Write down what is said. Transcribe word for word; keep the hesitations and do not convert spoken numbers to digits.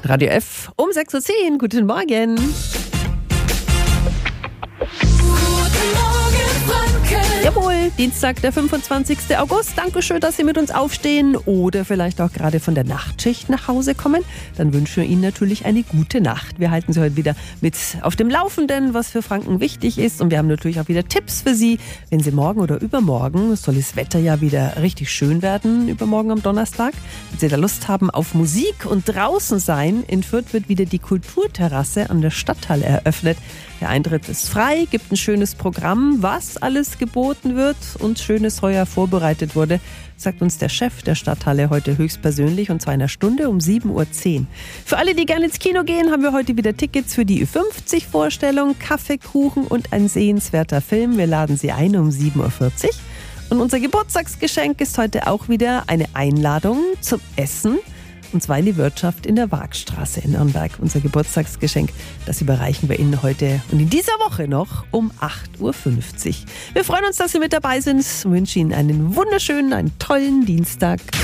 Radio F um sechs Uhr zehn. Guten Morgen. Jawohl, Dienstag, der fünfundzwanzigster August. Dankeschön, dass Sie mit uns aufstehen oder vielleicht auch gerade von der Nachtschicht nach Hause kommen. Dann wünschen wir Ihnen natürlich eine gute Nacht. Wir halten Sie heute wieder mit auf dem Laufenden, was für Franken wichtig ist. Und wir haben natürlich auch wieder Tipps für Sie. Wenn Sie morgen oder übermorgen, soll das Wetter ja wieder richtig schön werden, übermorgen am Donnerstag. Wenn Sie da Lust haben auf Musik und draußen sein, in Fürth wird wieder die Kulturterrasse an der Stadthalle eröffnet. Der Eintritt ist frei, gibt ein schönes Programm, was alles geboten wird und Schönes heuer vorbereitet wurde, sagt uns der Chef der Stadthalle heute höchstpersönlich, und zwar in einer Stunde um sieben Uhr zehn. Für alle, die gerne ins Kino gehen, haben wir heute wieder Tickets für die Ü fünfzig Vorstellung, Kaffee, Kuchen und ein sehenswerter Film. Wir laden Sie ein um sieben Uhr vierzig. Und unser Geburtstagsgeschenk ist heute auch wieder eine Einladung zum Essen. Und zwar in die Wirtschaft in der Waagstraße in Nürnberg. Unser Geburtstagsgeschenk, das überreichen wir Ihnen heute und in dieser Woche noch um acht Uhr fünfzig. Wir freuen uns, dass Sie mit dabei sind und wünschen Ihnen einen wunderschönen, einen tollen Dienstag.